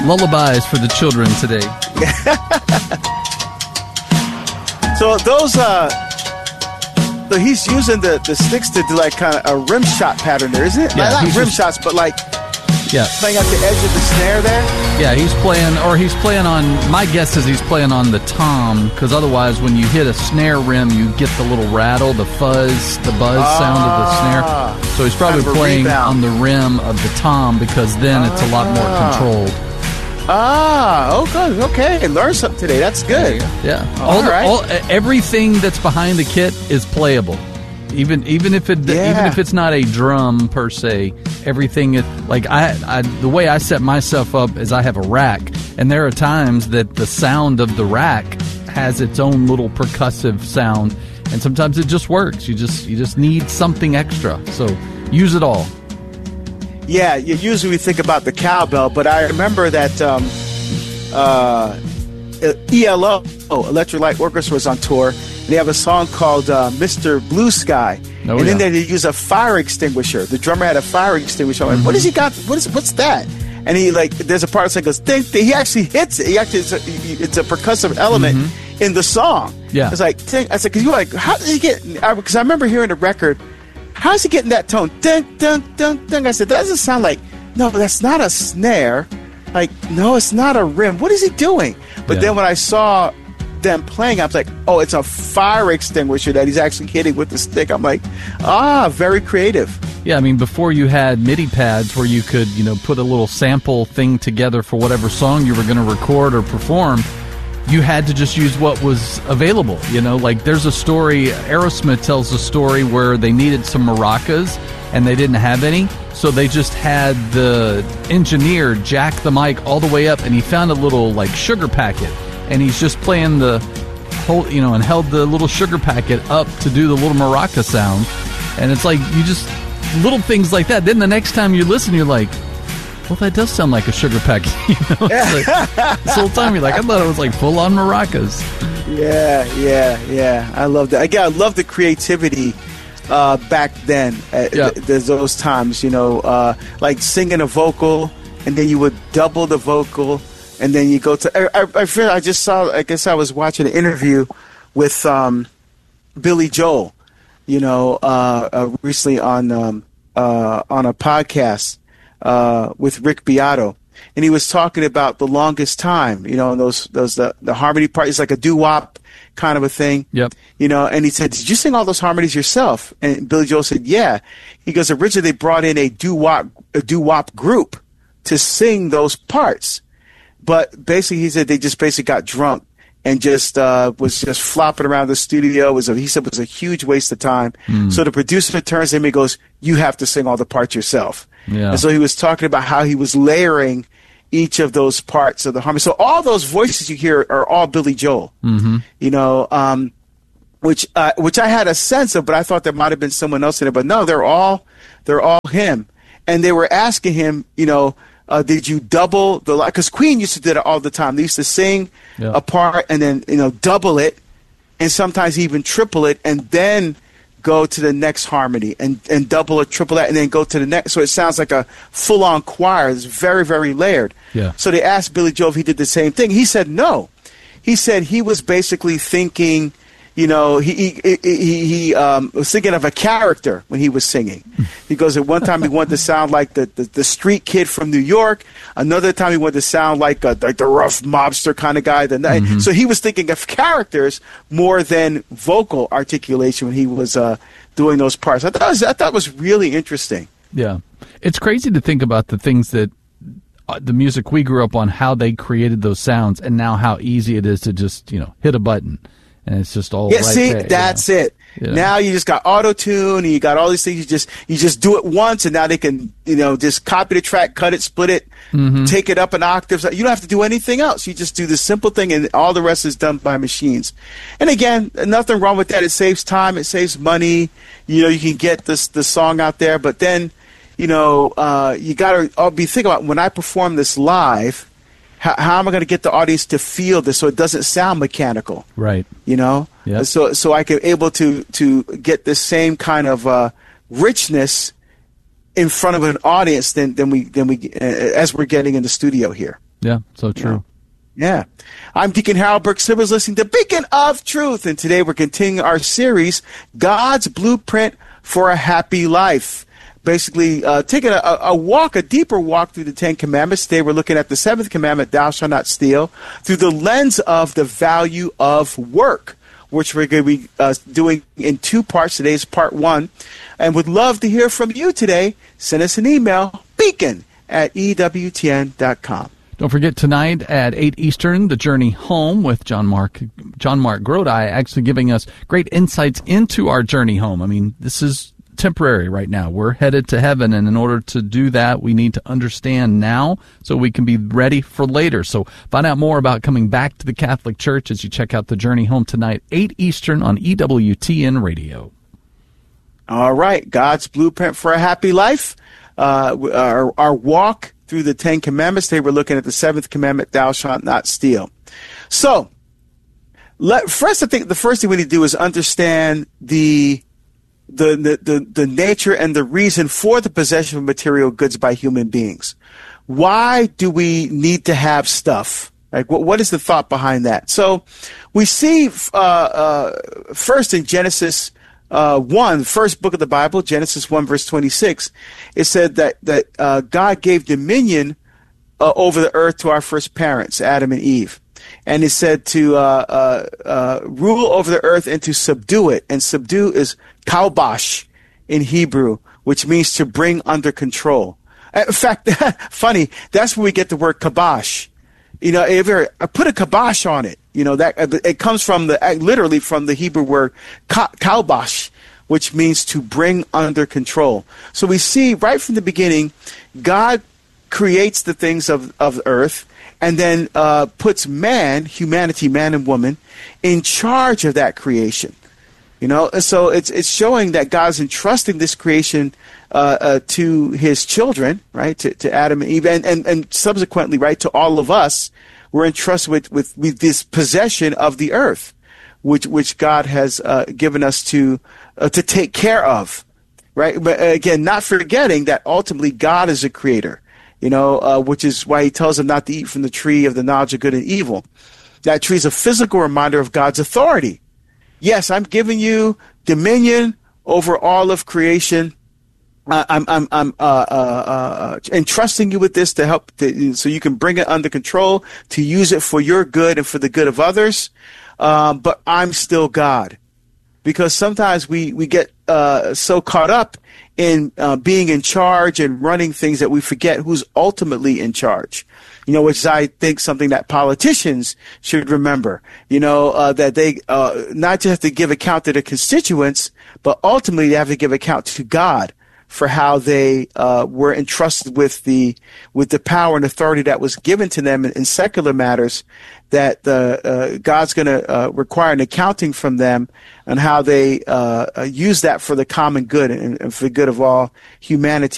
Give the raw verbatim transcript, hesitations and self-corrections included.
Lullabies for the children today. So those, uh, so he's using the, the sticks to do like kind of a rim shot pattern there, isn't it? Yeah, like, not rim just, shots, but like yeah. playing at the edge of the snare there. Yeah, he's playing, or he's playing on, my guess is he's playing on the tom, because otherwise when you hit a snare rim, you get the little rattle, the fuzz, the buzz ah, sound of the snare. So he's probably playing rebound. on the rim of the tom, because then ah. it's a lot more controlled. Ah, oh, good. Okay, learn something today. That's good. Yeah. Oh, all, all the, right. all everything that's behind the kit is playable. Even even if it yeah. even if it's not a drum per se, everything is like I, I the way I set myself up is I have a rack, and there are times that the sound of the rack has its own little percussive sound, and sometimes it just works. You just you just need something extra. So use it all. Yeah, usually we think about the cowbell, but I remember that um, uh, E L O, Electric Light Orchestra, was on tour, and they have a song called uh, Mister Blue Sky, oh, and yeah. then they use a fire extinguisher. The drummer had a fire extinguisher. I'm like, mm-hmm. what has he got? What is what's that? And he like, there's a part that goes, ding, ding. He actually hits it. He actually, it's a, it's a percussive element mm-hmm. in the song. Yeah, it's like, ding. I said, because you're like, how did he get? Because I, I remember hearing the record. How's he getting that tone? Dun, dun, dun, dun. I said, that doesn't sound like, no, that's not a snare. Like, no, it's not a rim. What is he doing? But yeah. then when I saw them playing, I was like, oh, it's a fire extinguisher that he's actually hitting with the stick. I'm like, ah, very creative. Yeah, I mean, before you had MIDI pads where you could, you know, put a little sample thing together for whatever song you were going to record or perform, you had to just use what was available. You know, like there's a story, Aerosmith tells a story where they needed some maracas and they didn't have any, so they just had the engineer jack the mic all the way up, and he found a little like sugar packet, and he's just playing the whole, you know, and held the little sugar packet up to do the little maraca sound. And it's like, you just, little things like that. Then the next time you listen, you're like, well, that does sound like a sugar packet. You know, it's like, this whole time you're like, I thought it was like full on maracas. Yeah, yeah, yeah. I love that. Again, I love the creativity uh, back then. At yeah. th- there's those times, you know, uh, like singing a vocal, and then you would double the vocal, and then you go to. I, I, I feel. I just saw. I guess I was watching an interview with um, Billy Joel, you know, uh, uh, recently on um, uh, on a podcast. Uh, with Rick Beato, and he was talking about the longest time, you know, and those those the, the harmony part is like a doo-wop kind of a thing. Yep. You know, and he said, "Did you sing all those harmonies yourself?" And Billy Joel said, "Yeah." He goes, "Originally they brought in a doo-wop a doo-wop group to sing those parts, but basically he said they just basically got drunk and just uh, was just flopping around the studio. It was a, he said it was a huge waste of time. Mm. So the producer turns to him and goes, "You have to sing all the parts yourself." Yeah. And so he was talking about how he was layering each of those parts of the harmony. So all those voices you hear are all Billy Joel, mm-hmm. you know, um, which uh, which I had a sense of, but I thought there might have been someone else in it. But no, they're all they're all him. And they were asking him, you know, uh, did you double the line? Because Queen used to do it all the time. They used to sing yeah. a part and then, you know, double it, and sometimes even triple it, and then go to the next harmony and, and double or triple that, and then go to the next. So it sounds like a full-on choir. It's very, very layered. Yeah. So they asked Billy Joel if he did the same thing. He said no. He said he was basically thinking, you know, he he he, he um, was thinking of a character when he was singing. He goes, at one time he wanted to sound like the, the, the street kid from New York. Another time he wanted to sound like a, like the rough mobster kind of guy. Mm-hmm. So he was thinking of characters more than vocal articulation when he was uh, doing those parts. I thought it was, I thought it was really interesting. Yeah. It's crazy to think about the things that uh, the music we grew up on, how they created those sounds, and now how easy it is to just, you know, hit a button. And it's just all yeah. right See, there, that's you know? it. Yeah. Now you just got auto tune, and you got all these things. You just you just do it once, and now they can, you know, just copy the track, cut it, split it, mm-hmm. take it up an octave. You don't have to do anything else. You just do the simple thing, and all the rest is done by machines. And again, nothing wrong with that. It saves time. It saves money. You know, you can get this the song out there, but then, you know, uh, you got to I'll be thinking about when I perform this live. How, how am I going to get the audience to feel this so it doesn't sound mechanical? Right. You know? Yep. So so I can able to to get the same kind of uh, richness in front of an audience than, than we than we uh, as we're getting in the studio here. Yeah, so true. Yeah. I'm Deacon Harold Burke Sivers, listening to Beacon of Truth, and today we're continuing our series, God's Blueprint for a Happy Life. Basically, uh, taking a, a walk, a deeper walk through the Ten Commandments. Today we're looking at the seventh commandment, thou shalt not steal, through the lens of the value of work, which we're going to be uh, doing in two parts. Today's part one. And would love to hear from you today. Send us an email, beacon at E W T N dot com. Don't forget, tonight at eight Eastern, The Journey Home with John Mark John Mark Grodi, actually giving us great insights into our journey home. I mean, this is temporary right now. We're headed to heaven, and in order to do that, we need to understand now so we can be ready for later. So find out more about coming back to the Catholic Church as you check out The Journey Home tonight, eight Eastern on E W T N Radio. All right, God's Blueprint for a Happy Life. Uh, our, our walk through the Ten Commandments. Today we're looking at the seventh commandment, thou shalt not steal. So, let, first I think the first thing we need to do is understand the, the, the, the, the nature and the reason for the possession of material goods by human beings. Why do we need to have stuff? Like, what, what is the thought behind that? So, we see uh, uh, first in Genesis Uh, one, the first book of the Bible, Genesis one, verse twenty-six, it said that, that uh, God gave dominion uh, over the earth to our first parents, Adam and Eve. And it said to uh, uh, uh, rule over the earth and to subdue it. And subdue is kalbash in Hebrew, which means to bring under control. In fact, funny, that's where we get the word kibosh. You know, if you're, I put a kibosh on it. You know, that it comes from the literally from the Hebrew word kalbash, which means to bring under control. So we see right from the beginning, God creates the things of, of earth and then uh, puts man, humanity, man and woman, in charge of that creation. You know, so it's it's showing that God's entrusting this creation uh, uh, to his children, right, to, to Adam and Eve, and, and, and subsequently, right, to all of us. We're entrusted with, with, with this possession of the earth, which which God has uh, given us to uh, to take care of, right? But uh, again, not forgetting that ultimately God is a creator, you know, uh, which is why he tells them not to eat from the tree of the knowledge of good and evil. That tree is a physical reminder of God's authority. Yes, I'm giving you dominion over all of creation. Uh, I'm I'm I'm uh, uh, uh, entrusting you with this to help, to, so you can bring it under control, to use it for your good and for the good of others. Um, but I'm still God, because sometimes we we get uh, so caught up in uh, being in charge and running things that we forget who's ultimately in charge. You know, which is, I think, something that politicians should remember. You know, uh, that they uh, not just have to give account to their constituents, but ultimately they have to give account to God for how they uh, were entrusted with the with the power and authority that was given to them in, in secular matters. That the uh, God's going to uh, require an accounting from them on how they uh, use that for the common good and, and for the good of all humanity.